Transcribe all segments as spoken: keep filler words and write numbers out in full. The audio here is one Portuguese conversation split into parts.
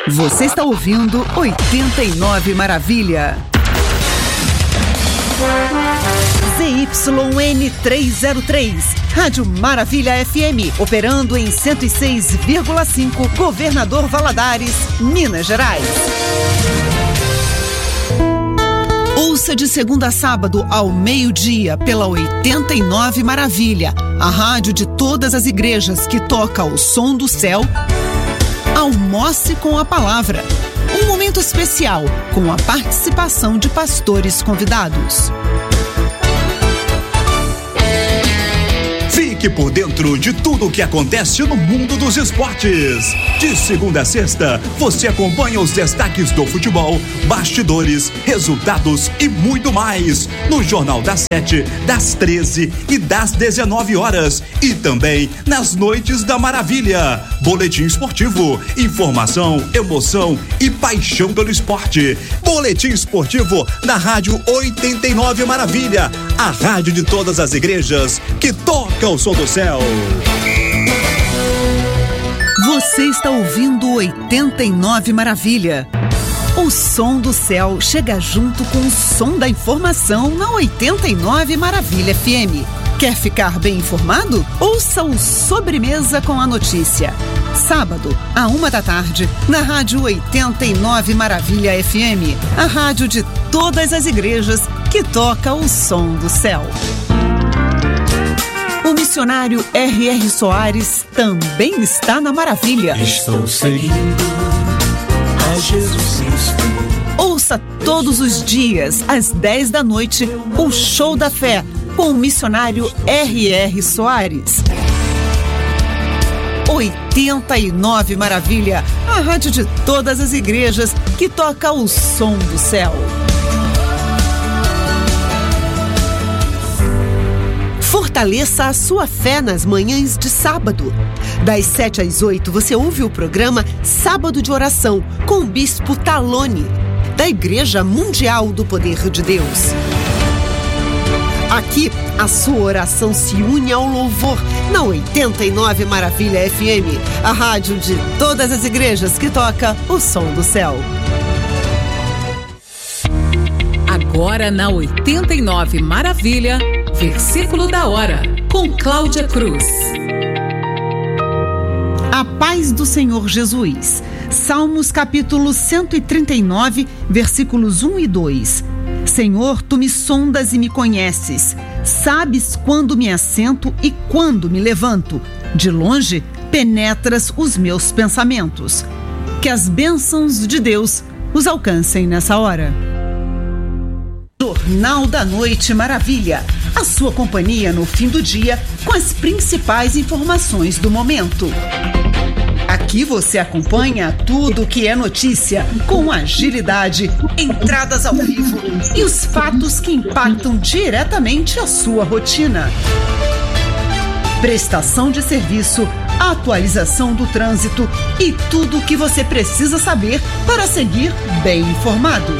Você está ouvindo oitenta e nove Maravilha. Z Y N trezentos e três, Rádio Maravilha F M, operando em cento e seis vírgula cinco, Governador Valadares, Minas Gerais. Ouça de segunda a sábado ao meio-dia pela oitenta e nove Maravilha, a rádio de todas as igrejas que toca o som do céu. Almoce com a palavra. Um momento especial com a participação de pastores convidados. Fique por dentro de tudo o que acontece no mundo dos esportes. De segunda a sexta, você acompanha os destaques do futebol, bastidores, resultados e muito mais no Jornal das Sete, das treze e das dezenove horas. E também nas Noites da Maravilha. Boletim esportivo, informação, emoção e paixão pelo esporte. Boletim esportivo na Rádio oitenta e nove Maravilha, a rádio de todas as igrejas que toca o som do céu. Você está ouvindo oitenta e nove Maravilha. O som do céu chega junto com o som da informação na oitenta e nove Maravilha F M. Quer ficar bem informado? Ouça o Sobremesa com a Notícia. Sábado, à uma da tarde, na Rádio oitenta e nove Maravilha F M, a rádio de todas as igrejas que toca o som do céu. O missionário R R Soares também está na Maravilha. Estou seguindo a Jesus Cristo. Ouça todos os dias, às dez da noite, o Show da Fé, com o missionário R R Soares. oitenta e nove Maravilha, a rádio de todas as igrejas que toca o som do céu. Fortaleça a sua fé nas manhãs de sábado. Das sete às oito, você ouve o programa Sábado de Oração, com o Bispo Talone, da Igreja Mundial do Poder de Deus. Aqui, a sua oração se une ao louvor na oitenta e nove Maravilha F M, a rádio de todas as igrejas que toca o som do céu. Agora na oitenta e nove Maravilha, versículo da hora, com Cláudia Cruz. A paz do Senhor Jesus. Salmos capítulo cento e trinta e nove, versículos um e dois. Senhor, tu me sondas e me conheces. Sabes quando me assento e quando me levanto. De longe, penetras os meus pensamentos. Que as bênçãos de Deus os alcancem nessa hora. Jornal da Noite Maravilha. A sua companhia no fim do dia com as principais informações do momento. Aqui você acompanha tudo o que é notícia, com agilidade, entradas ao vivo e os fatos que impactam diretamente a sua rotina. Prestação de serviço, atualização do trânsito e tudo o que você precisa saber para seguir bem informado.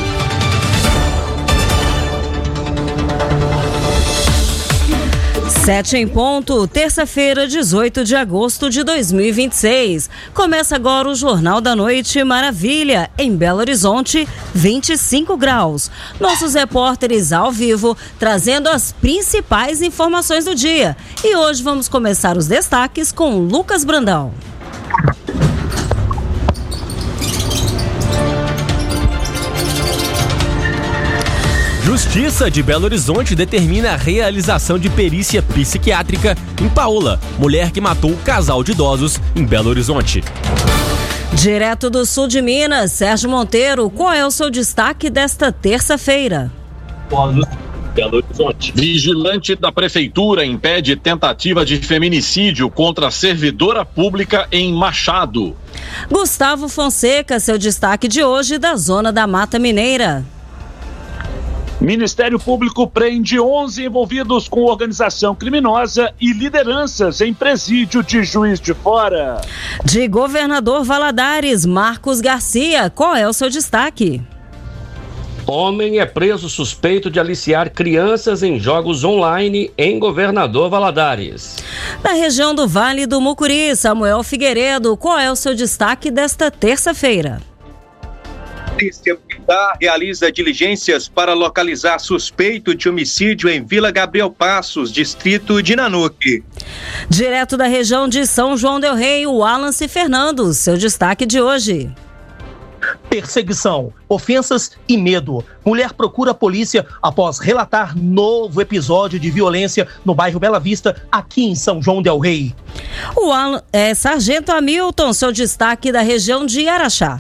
Sete em ponto, terça-feira, dezoito de agosto de dois mil e vinte e seis. Começa agora o Jornal da Noite Maravilha, em Belo Horizonte, vinte e cinco graus. Nossos repórteres ao vivo, trazendo as principais informações do dia. E hoje vamos começar os destaques com Lucas Brandão. Justiça de Belo Horizonte determina a realização de perícia psiquiátrica em Paola, mulher que matou o casal de idosos em Belo Horizonte. Direto do sul de Minas, Sérgio Monteiro, qual é o seu destaque desta terça-feira? Belo Horizonte. Vigilante da prefeitura impede tentativa de feminicídio contra servidora pública em Machado. Gustavo Fonseca, seu destaque de hoje da Zona da Mata Mineira. Ministério Público prende onze envolvidos com organização criminosa e lideranças em presídio de Juiz de Fora. De Governador Valadares, Marcos Garcia, qual é o seu destaque? Homem é preso suspeito de aliciar crianças em jogos online em Governador Valadares. Na região do Vale do Mucuri, Samuel Figueiredo, qual é o seu destaque desta terça-feira? Polícia Militar realiza diligências para localizar suspeito de homicídio em Vila Gabriel Passos, distrito de Nanuque. Direto da região de São João del Rei, o Wallace Fernando, seu destaque de hoje. Perseguição, ofensas e medo. Mulher procura a polícia após relatar novo episódio de violência no bairro Bela Vista, aqui em São João del Rei. O Alan, é, Sargento Hamilton, seu destaque da região de Araxá.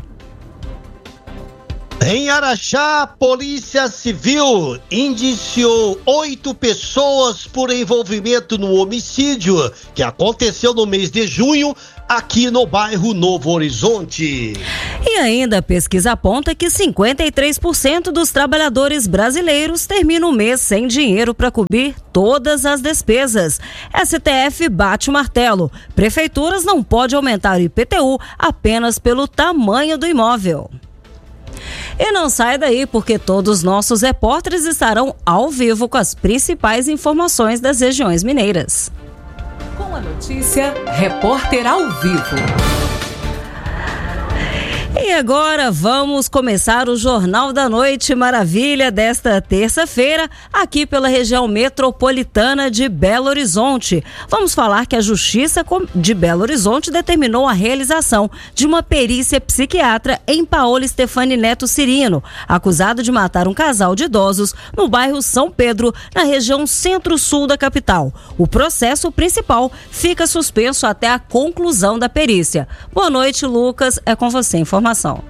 Em Araxá, Polícia Civil indiciou oito pessoas por envolvimento no homicídio que aconteceu no mês de junho aqui no bairro Novo Horizonte. E ainda a pesquisa aponta que cinquenta e três por cento dos trabalhadores brasileiros terminam o mês sem dinheiro para cobrir todas as despesas. S T F bate o martelo. Prefeituras não podem aumentar o I P T U apenas pelo tamanho do imóvel. E não sai daí, porque todos os nossos repórteres estarão ao vivo com as principais informações das regiões mineiras. Com a notícia, Repórter ao Vivo. E agora vamos começar o Jornal da Noite Maravilha desta terça-feira, aqui pela região metropolitana de Belo Horizonte. Vamos falar que a Justiça de Belo Horizonte determinou a realização de uma perícia psiquiatra em Paola Stefani Neto Cirino, acusado de matar um casal de idosos no bairro São Pedro, na região centro-sul da capital. O processo principal fica suspenso até a conclusão da perícia. Boa noite, Lucas. É com você a informação.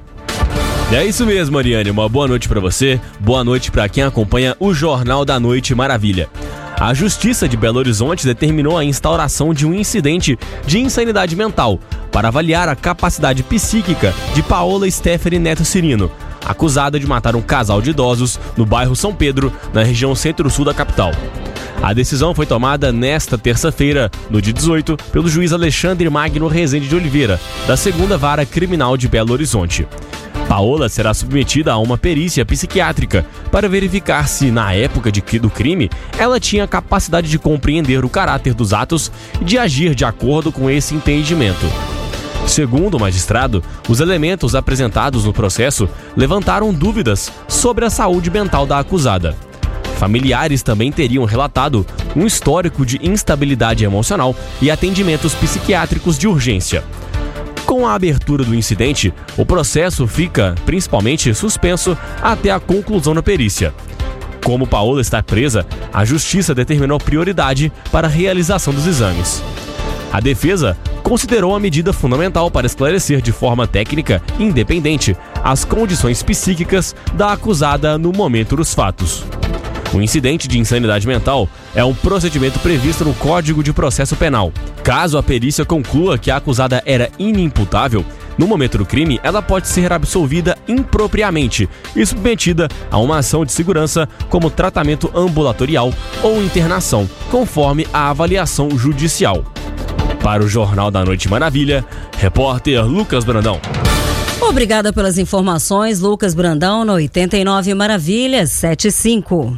É isso mesmo, Ariane. Uma boa noite para você, boa noite para quem acompanha o Jornal da Noite Maravilha. A Justiça de Belo Horizonte determinou a instauração de um incidente de insanidade mental para avaliar a capacidade psíquica de Paola Stefani Neto Cirino, acusada de matar um casal de idosos no bairro São Pedro, na região centro-sul da capital. A decisão foi tomada nesta terça-feira, no dia dezoito, pelo juiz Alexandre Magno Rezende de Oliveira, da segunda Vara Criminal de Belo Horizonte. Paola será submetida a uma perícia psiquiátrica para verificar se, na época de, do crime, ela tinha capacidade de compreender o caráter dos atos e de agir de acordo com esse entendimento. Segundo o magistrado, os elementos apresentados no processo levantaram dúvidas sobre a saúde mental da acusada. Familiares também teriam relatado um histórico de instabilidade emocional e atendimentos psiquiátricos de urgência. Com a abertura do incidente, o processo fica, principalmente, suspenso até a conclusão da perícia. Como Paola está presa, a Justiça determinou prioridade para a realização dos exames. A defesa considerou a medida fundamental para esclarecer de forma técnica e independente as condições psíquicas da acusada no momento dos fatos. O incidente de insanidade mental é um procedimento previsto no Código de Processo Penal. Caso a perícia conclua que a acusada era inimputável, no momento do crime, ela pode ser absolvida impropriamente e submetida a uma ação de segurança como tratamento ambulatorial ou internação, conforme a avaliação judicial. Para o Jornal da Noite Maravilha, repórter Lucas Brandão. Obrigada pelas informações, Lucas Brandão, no oitenta e nove Maravilhas setenta e cinco.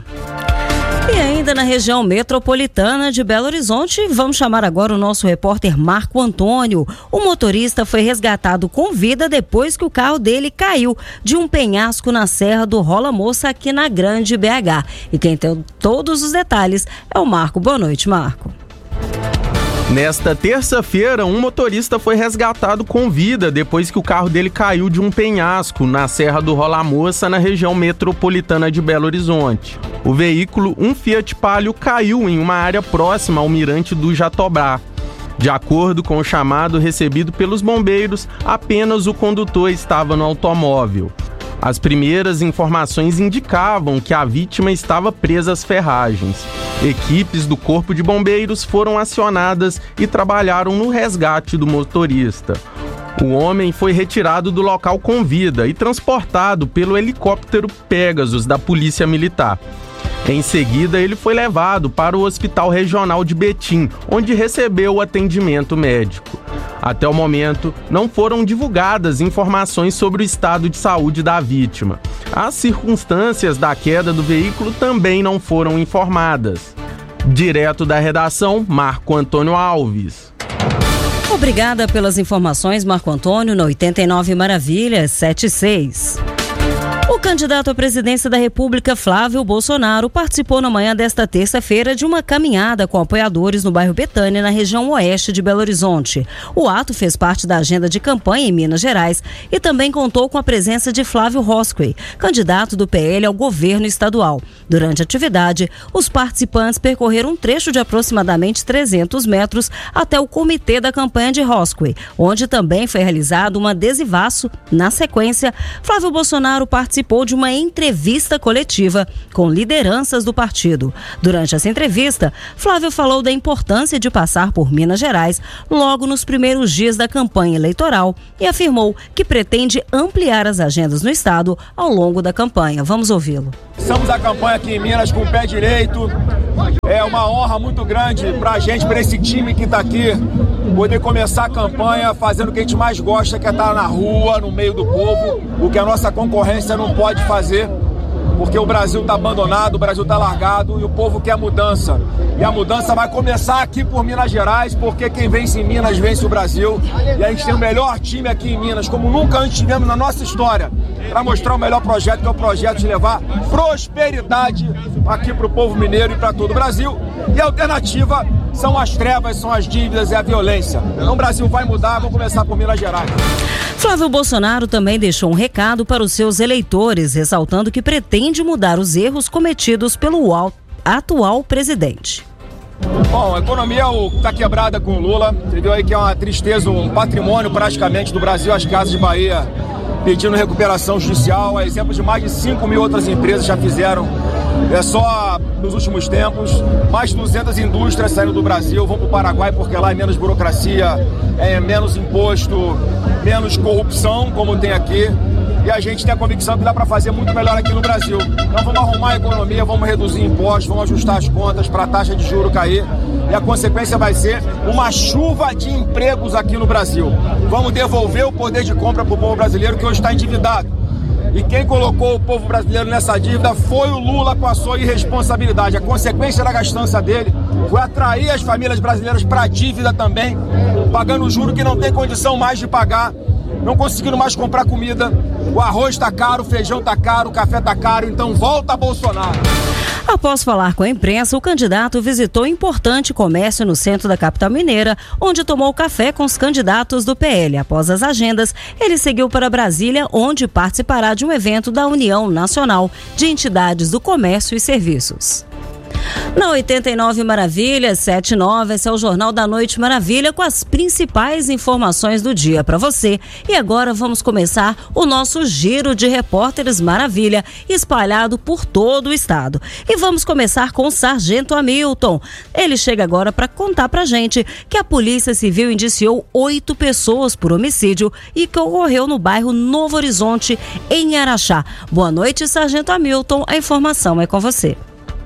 E ainda na região metropolitana de Belo Horizonte, vamos chamar agora o nosso repórter Marco Antônio. O motorista foi resgatado com vida depois que o carro dele caiu de um penhasco na Serra do Rola Moça, aqui na Grande B H. E quem tem todos os detalhes é o Marco. Boa noite, Marco. Nesta terça-feira, um motorista foi resgatado com vida depois que o carro dele caiu de um penhasco na Serra do Rola Moça, na região metropolitana de Belo Horizonte. O veículo, um Fiat Palio, caiu em uma área próxima ao mirante do Jatobá. De acordo com o chamado recebido pelos bombeiros, apenas o condutor estava no automóvel. As primeiras informações indicavam que a vítima estava presa às ferragens. Equipes do Corpo de Bombeiros foram acionadas e trabalharam no resgate do motorista. O homem foi retirado do local com vida e transportado pelo helicóptero Pegasus da Polícia Militar. Em seguida, ele foi levado para o Hospital Regional de Betim, onde recebeu o atendimento médico. Até o momento, não foram divulgadas informações sobre o estado de saúde da vítima. As circunstâncias da queda do veículo também não foram informadas. Direto da redação, Marco Antônio Alves. Obrigada pelas informações, Marco Antônio, no oitenta e nove Maravilhas setenta e seis. O candidato à presidência da República, Flávio Bolsonaro, participou na manhã desta terça-feira de uma caminhada com apoiadores no bairro Betânia, na região oeste de Belo Horizonte. O ato fez parte da agenda de campanha em Minas Gerais e também contou com a presença de Flávio Rosquey, candidato do P L ao governo estadual. Durante a atividade, os participantes percorreram um trecho de aproximadamente trezentos metros até o comitê da campanha de Rosquey, onde também foi realizado um adesivaço. Na sequência, Flávio Bolsonaro participou participou de uma entrevista coletiva com lideranças do partido. Durante essa entrevista, Flávio falou da importância de passar por Minas Gerais logo nos primeiros dias da campanha eleitoral e afirmou que pretende ampliar as agendas no estado ao longo da campanha. Vamos ouvi-lo. Estamos a campanha aqui em Minas com o pé direito. É uma honra muito grande para a gente, para esse time que está aqui, poder começar a campanha fazendo o que a gente mais gosta, que é estar na rua, no meio do povo, o que a nossa concorrência não pode fazer, porque o Brasil está abandonado, o Brasil está largado e o povo quer mudança. E a mudança vai começar aqui por Minas Gerais, porque quem vence em Minas vence o Brasil. E a gente tem o melhor time aqui em Minas, como nunca antes tivemos na nossa história, para mostrar o melhor projeto, que é o projeto de levar prosperidade aqui para o povo mineiro e para todo o Brasil. E a alternativa são as trevas, são as dívidas e a violência. Então o Brasil vai mudar, vamos começar por Minas Gerais. Flávio Bolsonaro também deixou um recado para os seus eleitores, ressaltando que pretende mudar os erros cometidos pelo atual presidente. Bom, a economia está quebrada com o Lula. Você viu aí que é uma tristeza, um patrimônio praticamente do Brasil, as casas de Bahia pedindo recuperação judicial. A exemplo de mais de cinco mil outras empresas já fizeram. É só nos últimos tempos, mais de duzentas indústrias saindo do Brasil, vão para o Paraguai porque lá é menos burocracia, é menos imposto, menos corrupção, como tem aqui. E a gente tem a convicção que dá para fazer muito melhor aqui no Brasil. Então vamos arrumar a economia, vamos reduzir impostos, vamos ajustar as contas para a taxa de juros cair. E a consequência vai ser uma chuva de empregos aqui no Brasil. Vamos devolver o poder de compra para o povo brasileiro que hoje está endividado. E quem colocou o povo brasileiro nessa dívida foi o Lula com a sua irresponsabilidade. A consequência da gastança dele foi atrair as famílias brasileiras para a dívida também, pagando juro que não tem condição mais de pagar, não conseguindo mais comprar comida. O arroz está caro, o feijão está caro, o café está caro, então volta Bolsonaro. Após falar com a imprensa, o candidato visitou importante comércio no centro da capital mineira, onde tomou café com os candidatos do P L. Após as agendas, ele seguiu para Brasília, onde participará de um evento da União Nacional de Entidades do Comércio e Serviços. Na oitenta e nove Maravilha, sete e nove, esse é o Jornal da Noite Maravilha com as principais informações do dia para você. E agora vamos começar o nosso giro de repórteres Maravilha, espalhado por todo o estado. E vamos começar com o Sargento Hamilton. Ele chega agora para contar pra gente que a Polícia Civil indiciou oito pessoas por homicídio e que ocorreu no bairro Novo Horizonte, em Araxá. Boa noite, Sargento Hamilton. A informação é com você.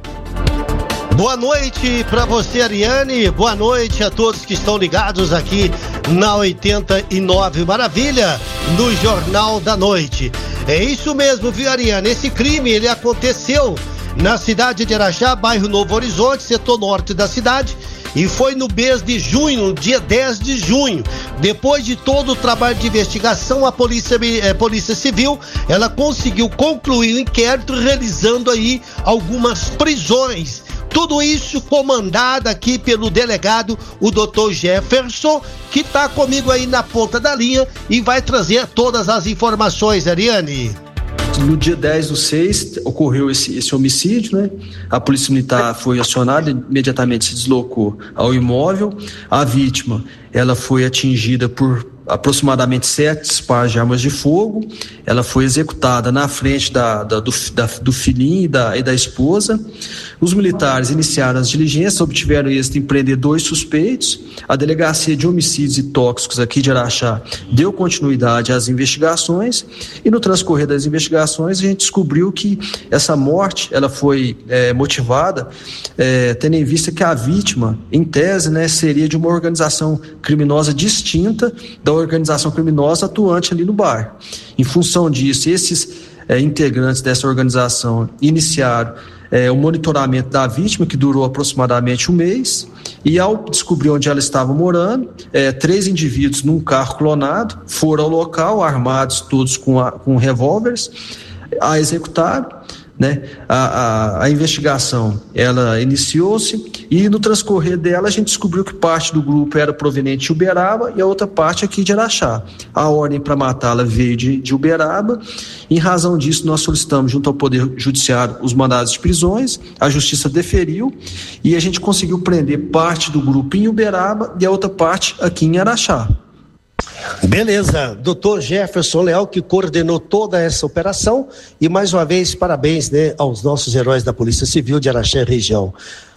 Boa noite para você, Ariane. Boa noite a todos que estão ligados aqui na oitenta e nove Maravilha, no Jornal da Noite. É isso mesmo, viu, Ariane? Esse crime, ele aconteceu na cidade de Araxá, bairro Novo Horizonte, setor norte da cidade, e foi no mês de junho, no dia dez de junho. Depois de todo o trabalho de investigação, a Polícia, eh, Polícia Civil, ela conseguiu concluir o inquérito, realizando aí algumas prisões. Tudo isso comandado aqui pelo delegado, o doutor Jefferson, que está comigo aí na ponta da linha e vai trazer todas as informações, Ariane. No dia dez do seis ocorreu esse, esse homicídio, né? A Polícia Militar foi acionada, imediatamente se deslocou ao imóvel. A vítima, ela foi atingida por aproximadamente sete disparos de armas de fogo. Ela foi executada na frente da, da, do, da, do filhinho e da, e da esposa. Os militares iniciaram as diligências, obtiveram êxito em prender dois suspeitos. A Delegacia de Homicídios e Tóxicos aqui de Araxá deu continuidade às investigações, e no transcorrer das investigações a gente descobriu que essa morte ela foi é, motivada é, tendo em vista que a vítima, em tese, né, seria de uma organização criminosa distinta da organização criminosa atuante ali no bairro. Em função disso, esses é, integrantes dessa organização iniciaram é, o monitoramento da vítima, que durou aproximadamente um mês, e ao descobrir onde ela estava morando, é, três indivíduos num carro clonado foram ao local, armados todos com, a, com revólveres. a executar, né? A, a, a investigação, ela iniciou-se e no transcorrer dela a gente descobriu que parte do grupo era proveniente de Uberaba e a outra parte aqui de Araxá. A ordem para matá-la veio de, de Uberaba. Em razão disso, nós solicitamos junto ao Poder Judiciário os mandados de prisões, a Justiça deferiu e a gente conseguiu prender parte do grupo em Uberaba e a outra parte aqui em Araxá. Beleza, doutor Jefferson Leal, que coordenou toda essa operação, e mais uma vez parabéns, né, aos nossos heróis da Polícia Civil de Araxá e região.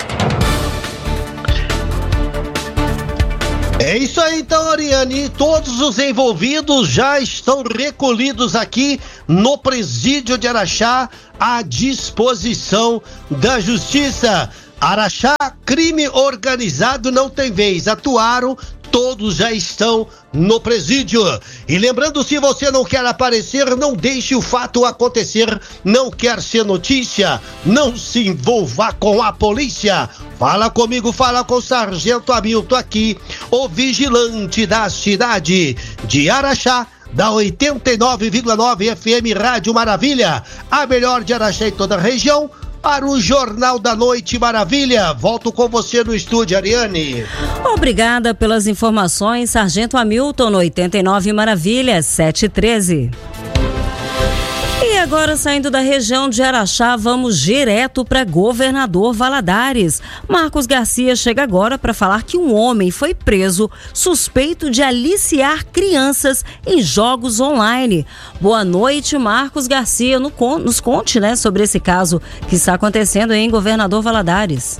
É isso aí então, Ariane, todos os envolvidos já estão recolhidos aqui no presídio de Araxá à disposição da Justiça. Araxá, crime organizado não tem vez, atuaram, todos já estão no presídio. E lembrando, se você não quer aparecer, não deixe o fato acontecer, não quer ser notícia, não se envolva com a polícia. Fala comigo, fala com o Sargento Hamilton aqui, o vigilante da cidade de Araxá, da oitenta e nove vírgula nove F M Rádio Maravilha, a melhor de Araxá e toda a região, para o Jornal da Noite Maravilha. Volto com você no estúdio, Ariane. Obrigada pelas informações, Sargento Hamilton, no oitenta e nove Maravilha, sete e treze. E agora, saindo da região de Araxá, vamos direto para Governador Valadares. Marcos Garcia chega agora para falar que um homem foi preso suspeito de aliciar crianças em jogos online. Boa noite, Marcos Garcia. Nos conte, né, sobre esse caso que está acontecendo em Governador Valadares.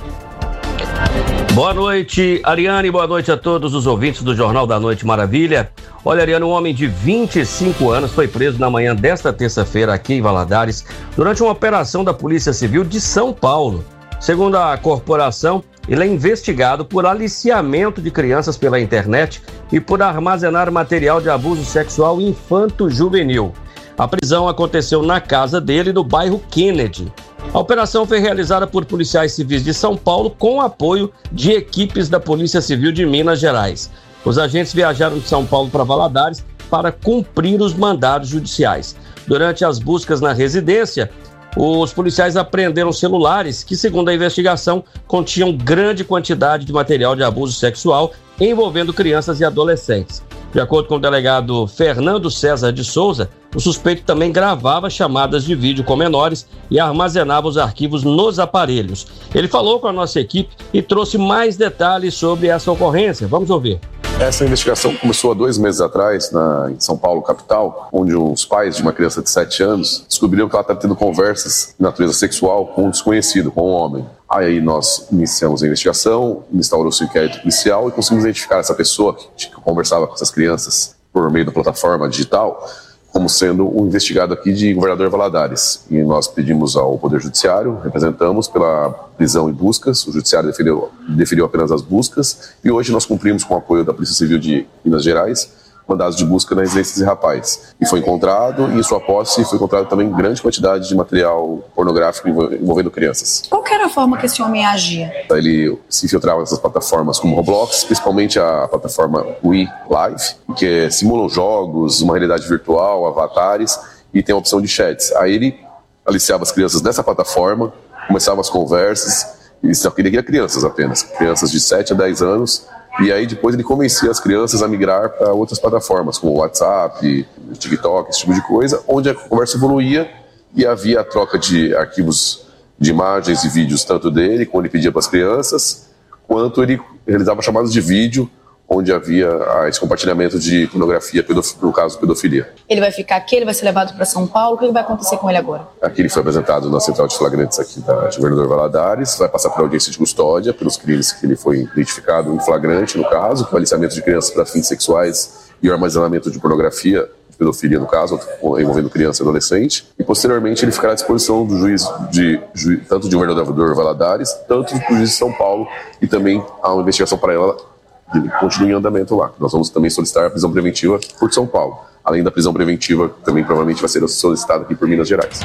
Boa noite, Ariane, boa noite a todos os ouvintes do Jornal da Noite Maravilha. Olha, Ariane, um homem de vinte e cinco anos foi preso na manhã desta terça-feira aqui em Valadares durante uma operação da Polícia Civil de São Paulo. Segundo a corporação, ele é investigado por aliciamento de crianças pela internet e por armazenar material de abuso sexual infanto-juvenil. A prisão aconteceu na casa dele, no bairro Kennedy. A operação foi realizada por policiais civis de São Paulo com apoio de equipes da Polícia Civil de Minas Gerais. Os agentes viajaram de São Paulo para Valadares para cumprir os mandados judiciais. Durante as buscas na residência, os policiais apreenderam celulares que, segundo a investigação, continham grande quantidade de material de abuso sexual envolvendo crianças e adolescentes. De acordo com o delegado Fernando César de Souza, o suspeito também gravava chamadas de vídeo com menores e armazenava os arquivos nos aparelhos. Ele falou com a nossa equipe e trouxe mais detalhes sobre essa ocorrência. Vamos ouvir. Essa investigação começou há dois meses atrás, na, em São Paulo, capital, onde os pais de uma criança de sete anos descobriram que ela estava tendo conversas de natureza sexual com um desconhecido, com um homem. Aí nós iniciamos a investigação, instaurou-se o inquérito policial e conseguimos identificar essa pessoa que, que conversava com essas crianças por meio da plataforma digital como sendo um investigado aqui de Governador Valadares. E nós pedimos ao Poder Judiciário, representamos pela prisão e buscas, o Judiciário deferiu, deferiu apenas as buscas, e hoje nós cumprimos com o apoio da Polícia Civil de Minas Gerais, mandados de busca na residência desse rapaz. E foi encontrado, e em sua posse foi encontrado também grande quantidade de material pornográfico envolvendo crianças. Qual que era a forma que esse homem agia? Ele se infiltrava nessas plataformas como Roblox, principalmente a plataforma Wii Live, que simulam jogos, uma realidade virtual, avatares, e tem a opção de chats. Aí ele aliciava as crianças nessa plataforma, começava as conversas, e só queria crianças apenas, crianças de sete a dez anos, e aí depois ele convencia as crianças a migrar para outras plataformas, como o WhatsApp, TikTok, esse tipo de coisa, onde a conversa evoluía e havia a troca de arquivos de imagens e vídeos, tanto dele, quando ele pedia para as crianças, quanto ele realizava chamadas de vídeo, onde havia esse compartilhamento de pornografia, no caso, pedofilia. Ele vai ficar aqui, ele vai ser levado para São Paulo, o que vai acontecer com ele agora? Aqui ele foi apresentado na central de flagrantes aqui da Governador Valadares, vai passar por audiência de custódia, pelos crimes que ele foi identificado em flagrante, no caso, que é o aliciamento de crianças para fins sexuais e o armazenamento de pornografia, de pedofilia no caso, envolvendo criança e adolescente, e posteriormente ele ficará à disposição do juiz, de, ju, tanto de Governador Valadares, tanto do juiz de São Paulo, e também há uma investigação para ela continua em andamento lá. Nós vamos também solicitar a prisão preventiva por São Paulo. Além da prisão preventiva, também provavelmente vai ser solicitada aqui por Minas Gerais.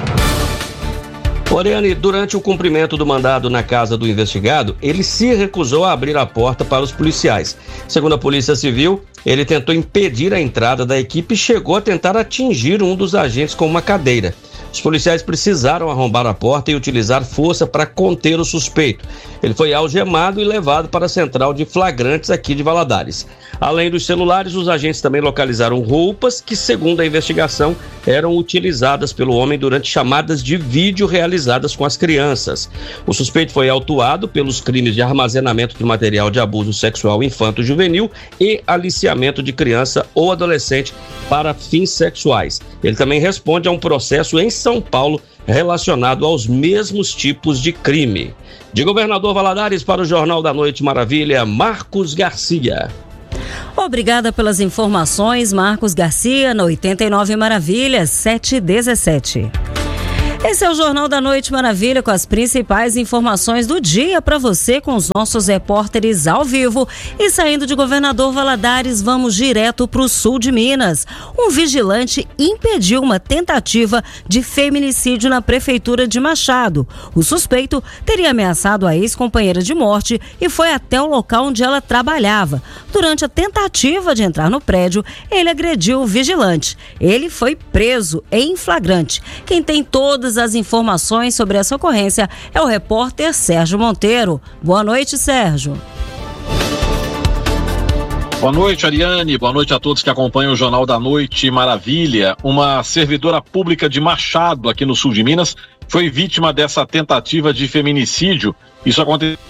Oriane, durante o cumprimento do mandado na casa do investigado, ele se recusou a abrir a porta para os policiais. Segundo a Polícia Civil, ele tentou impedir a entrada da equipe e chegou a tentar atingir um dos agentes com uma cadeira. Os policiais precisaram arrombar a porta e utilizar força para conter o suspeito. Ele foi algemado e levado para a central de flagrantes aqui de Valadares. Além dos celulares, os agentes também localizaram roupas que, segundo a investigação, eram utilizadas pelo homem durante chamadas de vídeo realizadas com as crianças. O suspeito foi autuado pelos crimes de armazenamento de material de abuso sexual infanto-juvenil e aliciamento de criança ou adolescente para fins sexuais. Ele também responde a um processo em São Paulo relacionado aos mesmos tipos de crime. De Governador Valadares para o Jornal da Noite Maravilha, Marcos Garcia. Obrigada pelas informações, Marcos Garcia, na oitenta e nove Maravilhas, sete e dezessete. Esse é o Jornal da Noite Maravilha, com as principais informações do dia para você, com os nossos repórteres ao vivo. E saindo de Governador Valadares, vamos direto para o sul de Minas. Um vigilante impediu uma tentativa de feminicídio na prefeitura de Machado. O suspeito teria ameaçado a ex-companheira de morte e foi até o local onde ela trabalhava. Durante a tentativa de entrar no prédio, ele agrediu o vigilante. Ele foi preso em flagrante. Quem tem todas as informações sobre essa ocorrência é o repórter Sérgio Monteiro. Boa noite, Sérgio. Boa noite, Ariane. Boa noite a todos que acompanham o Jornal da Noite Maravilha. Uma servidora pública de Machado, aqui no sul de Minas, foi vítima dessa tentativa de feminicídio. Isso aconteceu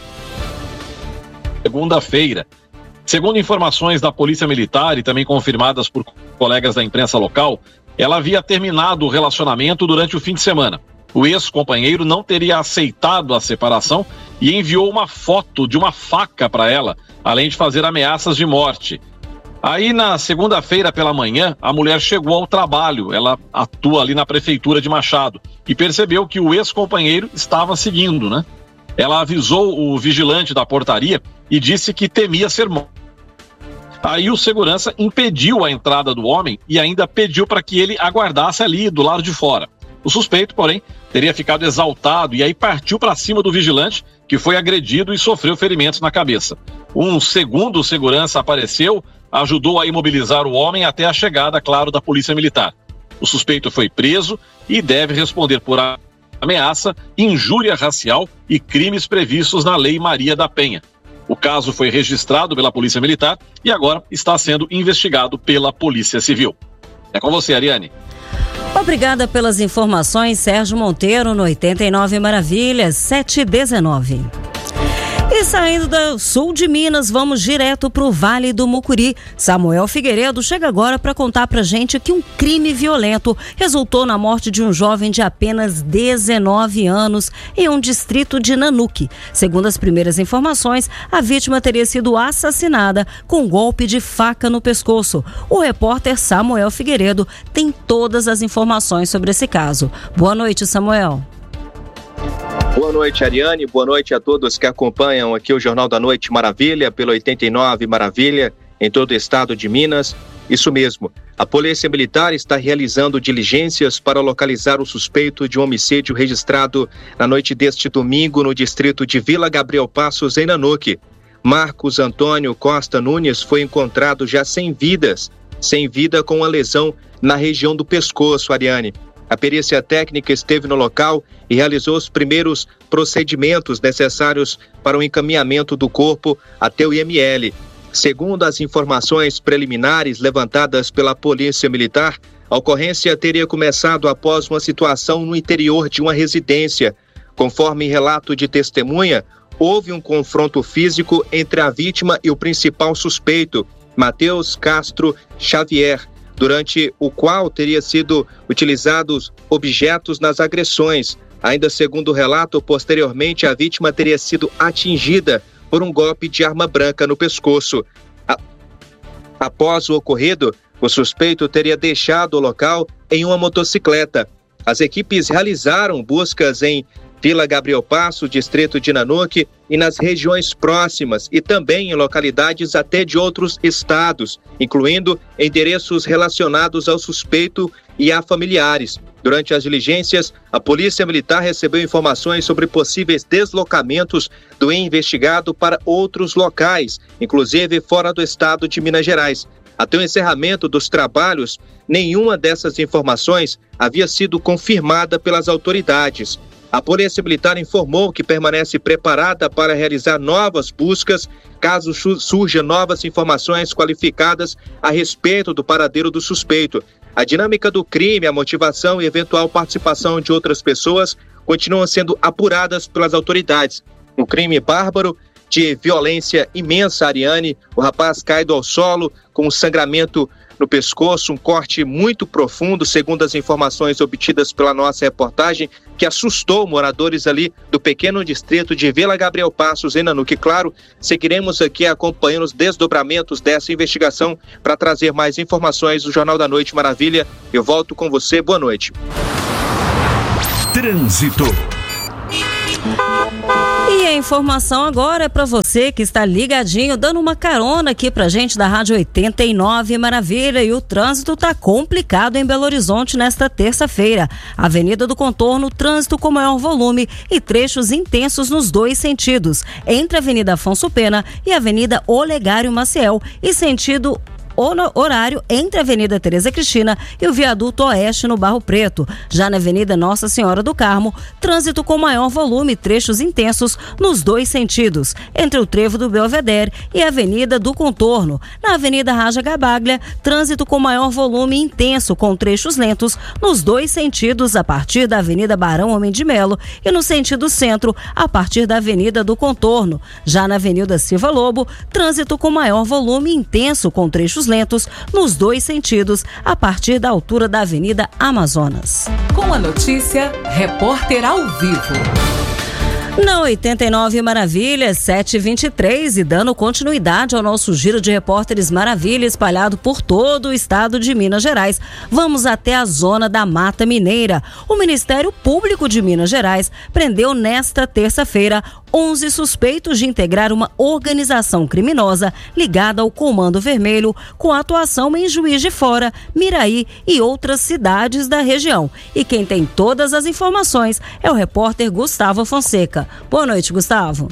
segunda-feira. Segundo informações da Polícia Militar e também confirmadas por colegas da imprensa local, ela havia terminado o relacionamento durante o fim de semana. O ex-companheiro não teria aceitado a separação e enviou uma foto de uma faca para ela, além de fazer ameaças de morte. Aí, na segunda-feira pela manhã, a mulher chegou ao trabalho. Ela atua ali na prefeitura de Machado e percebeu que o ex-companheiro estava seguindo, né? Ela avisou o vigilante da portaria e disse que temia ser morto. Aí o segurança impediu a entrada do homem e ainda pediu para que ele aguardasse ali do lado de fora. O suspeito, porém, teria ficado exaltado e aí partiu para cima do vigilante, que foi agredido e sofreu ferimentos na cabeça. Um segundo segurança apareceu, ajudou a imobilizar o homem até a chegada, claro, da Polícia Militar. O suspeito foi preso e deve responder por ameaça, injúria racial e crimes previstos na Lei Maria da Penha. O caso foi registrado pela Polícia Militar e agora está sendo investigado pela Polícia Civil. É com você, Ariane. Obrigada pelas informações, Sérgio Monteiro, no oitenta e nove Maravilhas, sete e dezenove. E saindo do sul de Minas, vamos direto para o Vale do Mucuri. Samuel Figueiredo chega agora para contar pra gente que um crime violento resultou na morte de um jovem de apenas dezenove anos em um distrito de Nanuque. Segundo as primeiras informações, a vítima teria sido assassinada com um golpe de faca no pescoço. O repórter Samuel Figueiredo tem todas as informações sobre esse caso. Boa noite, Samuel. Boa noite, Ariane. Boa noite a todos que acompanham aqui o Jornal da Noite Maravilha, pelo oitenta e nove Maravilha, em todo o estado de Minas. Isso mesmo, a Polícia Militar está realizando diligências para localizar o suspeito de um homicídio registrado na noite deste domingo no distrito de Vila Gabriel Passos, em Nanuque. Marcos Antônio Costa Nunes foi encontrado já sem vidas, sem vida com uma lesão na região do pescoço, Ariane. A perícia técnica esteve no local e realizou os primeiros procedimentos necessários para o encaminhamento do corpo até o I M L. Segundo as informações preliminares levantadas pela Polícia Militar, a ocorrência teria começado após uma situação no interior de uma residência. Conforme relato de testemunha, houve um confronto físico entre a vítima e o principal suspeito, Matheus Castro Xavier, durante o qual teria sido utilizados objetos nas agressões. Ainda segundo o relato, posteriormente a vítima teria sido atingida por um golpe de arma branca no pescoço. A... Após o ocorrido, o suspeito teria deixado o local em uma motocicleta. As equipes realizaram buscas em Vila Gabriel Passo, distrito de Nanuque, e nas regiões próximas e também em localidades até de outros estados, incluindo endereços relacionados ao suspeito e a familiares. Durante as diligências, a Polícia Militar recebeu informações sobre possíveis deslocamentos do investigado para outros locais, inclusive fora do estado de Minas Gerais. Até o encerramento dos trabalhos, nenhuma dessas informações havia sido confirmada pelas autoridades. A Polícia Militar informou que permanece preparada para realizar novas buscas caso surjam novas informações qualificadas a respeito do paradeiro do suspeito. A dinâmica do crime, a motivação e eventual participação de outras pessoas continuam sendo apuradas pelas autoridades. Um crime bárbaro de violência imensa, Ariane. O rapaz caído ao solo com um sangramento no pescoço, um corte muito profundo, segundo as informações obtidas pela nossa reportagem, que assustou moradores ali do pequeno distrito de Vila Gabriel Passos, em Nanuque. Claro, seguiremos aqui acompanhando os desdobramentos dessa investigação para trazer mais informações do Jornal da Noite Maravilha. Eu volto com você, boa noite. Trânsito. E a informação agora é para você que está ligadinho, dando uma carona aqui pra gente da Rádio oitenta e nove Maravilha. E o trânsito tá complicado em Belo Horizonte nesta terça-feira. Avenida do Contorno, trânsito com maior volume e trechos intensos nos dois sentidos, entre a Avenida Afonso Pena e a Avenida Olegário Maciel, e sentido horário entre a Avenida Tereza Cristina e o Viaduto Oeste no Barro Preto. Já na Avenida Nossa Senhora do Carmo, trânsito com maior volume e trechos intensos nos dois sentidos, entre o Trevo do Belvedere e a Avenida do Contorno. Na Avenida Raja Gabaglia, trânsito com maior volume e intenso, com trechos lentos nos dois sentidos, a partir da Avenida Barão Homem de Melo e no sentido centro, a partir da Avenida do Contorno. Já na Avenida Silva Lobo, trânsito com maior volume e intenso, com trechos lentos nos dois sentidos, a partir da altura da Avenida Amazonas. Com a notícia, repórter ao vivo. Na oitenta e nove Maravilha, sete e vinte e três, e dando continuidade ao nosso giro de repórteres Maravilha espalhado por todo o estado de Minas Gerais, vamos até a zona da Mata Mineira. O Ministério Público de Minas Gerais prendeu nesta terça-feira onze suspeitos de integrar uma organização criminosa ligada ao Comando Vermelho, com atuação em Juiz de Fora, Miraí e outras cidades da região. E quem tem todas as informações é o repórter Gustavo Fonseca. Boa noite, Gustavo.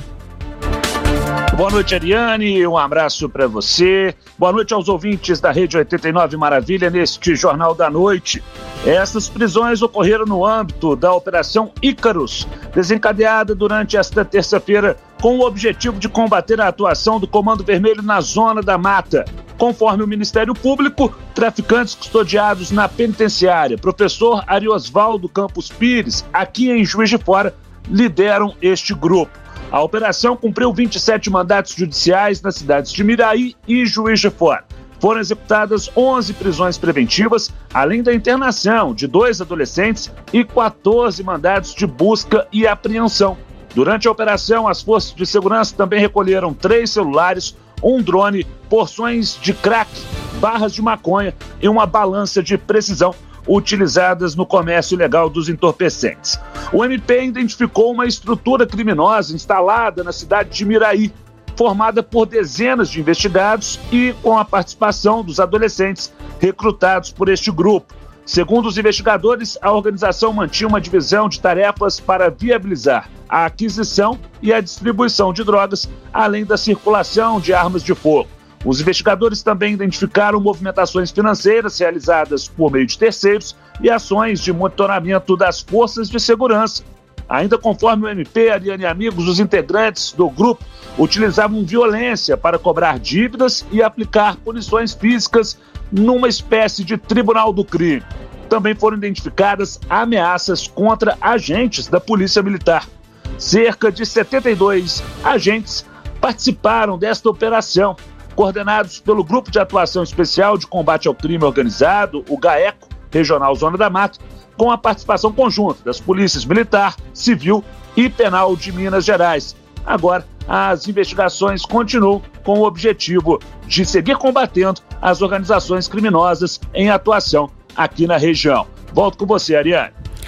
Boa noite, Ariane, um abraço para você. Boa noite aos ouvintes da Rede oitenta e nove Maravilha neste Jornal da Noite. Essas prisões ocorreram no âmbito da Operação Ícaros, desencadeada durante esta terça-feira com o objetivo de combater a atuação do Comando Vermelho na Zona da Mata. Conforme o Ministério Público, traficantes custodiados na penitenciária Professor Ariosvaldo Campos Pires, aqui em Juiz de Fora, lideram este grupo. A operação cumpriu vinte e sete mandatos judiciais nas cidades de Miraí e Juiz de Fora. Foram executadas onze prisões preventivas, além da internação de dois adolescentes e quatorze mandados de busca e apreensão. Durante a operação, as forças de segurança também recolheram três celulares, um drone, porções de crack, barras de maconha e uma balança de precisão utilizadas no comércio ilegal dos entorpecentes. O M P identificou uma estrutura criminosa instalada na cidade de Miraí, formada por dezenas de investigados e com a participação dos adolescentes recrutados por este grupo. Segundo os investigadores, a organização mantinha uma divisão de tarefas para viabilizar a aquisição e a distribuição de drogas, além da circulação de armas de fogo. Os investigadores também identificaram movimentações financeiras realizadas por meio de terceiros e ações de monitoramento das forças de segurança. Ainda conforme o M P, Ariane e amigos, os integrantes do grupo utilizavam violência para cobrar dívidas e aplicar punições físicas numa espécie de tribunal do crime. Também foram identificadas ameaças contra agentes da Polícia Militar. Cerca de setenta e dois agentes participaram desta operação, coordenados pelo Grupo de Atuação Especial de Combate ao Crime Organizado, o GAECO, Regional Zona da Mata, com a participação conjunta das polícias Militar, Civil e Penal de Minas Gerais. Agora, as investigações continuam com o objetivo de seguir combatendo as organizações criminosas em atuação aqui na região. Volto com você, Ariane.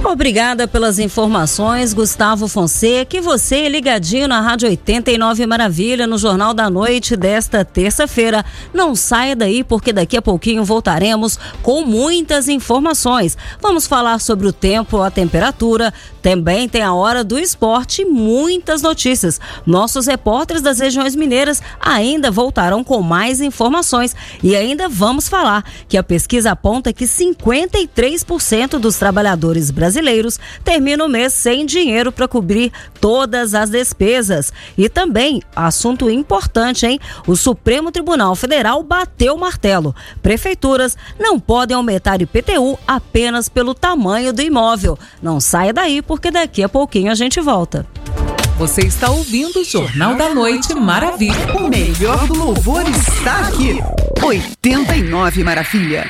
Obrigada pelas informações, Gustavo Fonseca, e você ligadinho na Rádio oitenta e nove Maravilha, no Jornal da Noite desta terça-feira. Não saia daí, porque daqui a pouquinho voltaremos com muitas informações. Vamos falar sobre o tempo, a temperatura, também tem a hora do esporte e muitas notícias. Nossos repórteres das regiões mineiras ainda voltarão com mais informações e ainda vamos falar que a pesquisa aponta que cinquenta e três por cento dos trabalhadores brasileiros terminam o mês sem dinheiro para cobrir todas as despesas. E também, assunto importante, hein? O Supremo Tribunal Federal bateu o martelo. Prefeituras não podem aumentar I P T U apenas pelo tamanho do imóvel. Não saia daí, porque daqui a pouquinho a gente volta. Você está ouvindo o Jornal da Noite Maravilha. O melhor do louvor está aqui. oitenta e nove Maravilha.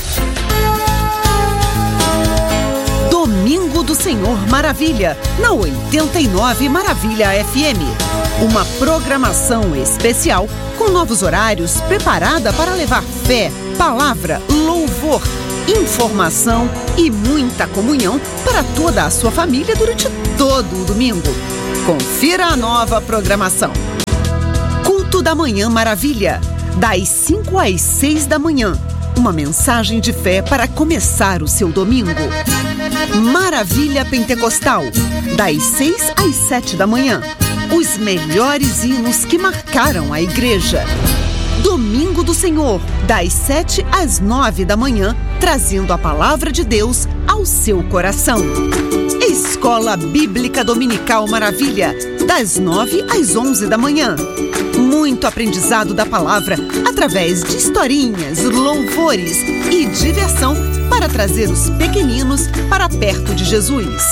Domingo do Senhor Maravilha, na oitenta e nove Maravilha F M. Uma programação especial com novos horários preparada para levar fé, palavra, louvor, informação e muita comunhão para toda a sua família durante todo o domingo. Confira a nova programação. Culto da Manhã Maravilha, das cinco às seis da manhã. Uma mensagem de fé para começar o seu domingo. Maravilha Pentecostal, das seis às sete da manhã. Os melhores hinos que marcaram a igreja. Domingo do Senhor, das sete às nove da manhã, trazendo a palavra de Deus ao seu coração. Escola Bíblica Dominical Maravilha, das nove às onze da manhã. Muito aprendizado da palavra através de historinhas, louvores e diversão para trazer os pequeninos para perto de Jesus.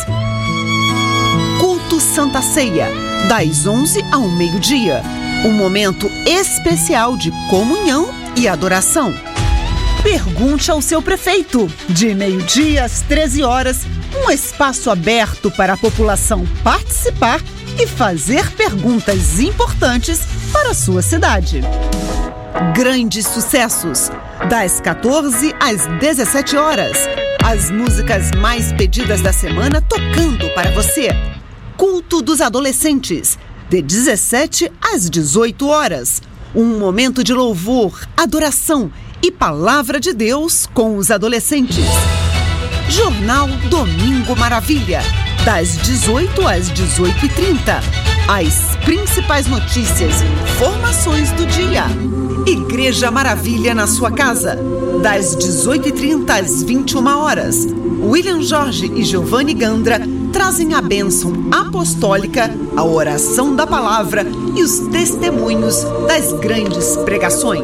Culto Santa Ceia, das onze ao meio-dia. Um momento especial de comunhão e adoração. Pergunte ao seu prefeito, de meio-dia às treze horas, um espaço aberto para a população participar e fazer perguntas importantes para a sua cidade. Grandes sucessos, das quatorze às dezessete horas. As músicas mais pedidas da semana tocando para você. Culto dos Adolescentes, de dezessete às dezoito horas. Um momento de louvor, adoração e palavra de Deus com os adolescentes. Jornal Domingo Maravilha, das dezoito às dezoito e trinta. As principais notícias e informações do dia. Igreja Maravilha na sua casa, das dezoito e trinta às vinte e uma horas. William Jorge e Giovanni Gandra trazem a bênção apostólica, a oração da palavra e os testemunhos das grandes pregações.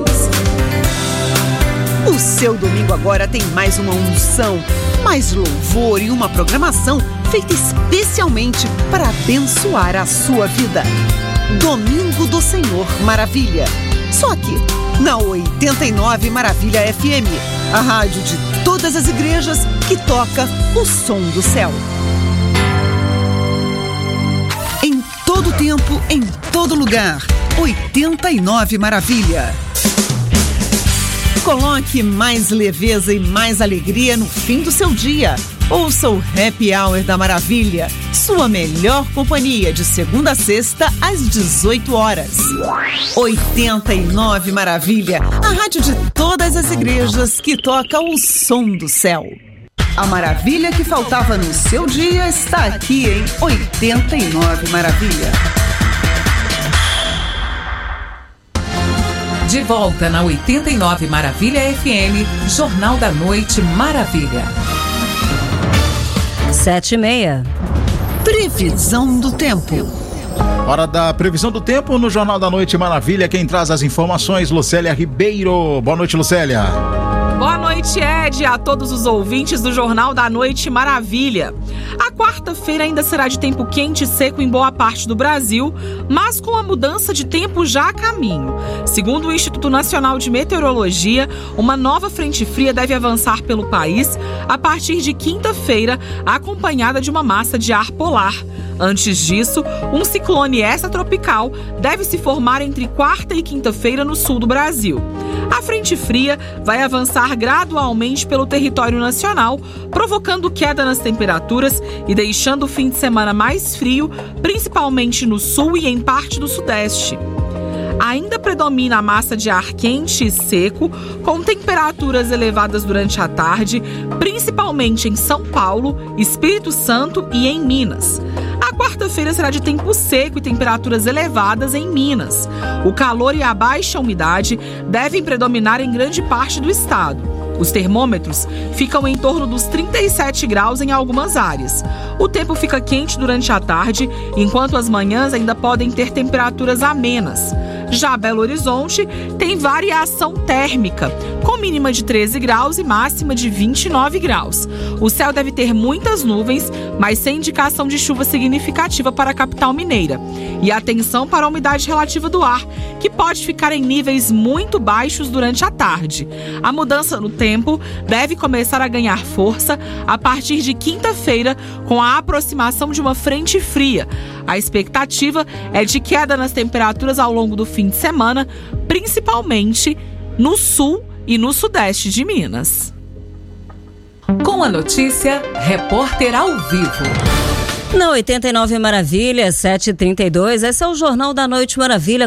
O seu domingo agora tem mais uma unção, mais louvor e uma programação feita especialmente para abençoar a sua vida. Domingo do Senhor Maravilha. Só aqui, na oitenta e nove Maravilha F M, a rádio de todas as igrejas que toca o som do céu. Em todo tempo, em todo lugar, oitenta e nove Maravilha. Coloque mais leveza e mais alegria no fim do seu dia. Ouça o Happy Hour da Maravilha, sua melhor companhia de segunda a sexta às dezoito horas. oitenta e nove Maravilha, a rádio de todas as igrejas que toca o som do céu. A maravilha que faltava no seu dia está aqui em oitenta e nove Maravilha. De volta na oitenta e nove Maravilha F M, Jornal da Noite Maravilha. Sete e meia. Previsão do tempo. Hora da previsão do tempo no Jornal da Noite Maravilha. Quem traz as informações, Lucélia Ribeiro. Boa noite, Lucélia. Boa noite, Ed, a todos os ouvintes do Jornal da Noite Maravilha. A quarta-feira ainda será de tempo quente e seco em boa parte do Brasil, mas com a mudança de tempo já a caminho. Segundo o Instituto Nacional de Meteorologia, uma nova frente fria deve avançar pelo país a partir de quinta-feira, acompanhada de uma massa de ar polar. Antes disso, um ciclone extratropical deve se formar entre quarta e quinta-feira no sul do Brasil. A frente fria vai avançar gradualmente pelo território nacional, provocando queda nas temperaturas e deixando o fim de semana mais frio, principalmente no sul e em parte do sudeste. Ainda predomina a massa de ar quente e seco, com temperaturas elevadas durante a tarde, principalmente em São Paulo, Espírito Santo e em Minas. A quarta-feira será de tempo seco e temperaturas elevadas em Minas. O calor e a baixa umidade devem predominar em grande parte do estado. Os termômetros ficam em torno dos trinta e sete graus em algumas áreas. O tempo fica quente durante a tarde, enquanto as manhãs ainda podem ter temperaturas amenas. Já Belo Horizonte tem variação térmica, com mínima de treze graus e máxima de vinte e nove graus. O céu deve ter muitas nuvens, mas sem indicação de chuva significativa para a capital mineira. E atenção para a umidade relativa do ar, que pode ficar em níveis muito baixos durante a tarde. A mudança no tempo deve começar a ganhar força a partir de quinta-feira, com a aproximação de uma frente fria. A expectativa é de queda nas temperaturas ao longo do fim de semana, principalmente no sul e no sudeste de Minas. Com a notícia, repórter ao vivo. Na oitenta e nove Maravilha, sete e trinta e dois, esse é o Jornal da Noite Maravilha.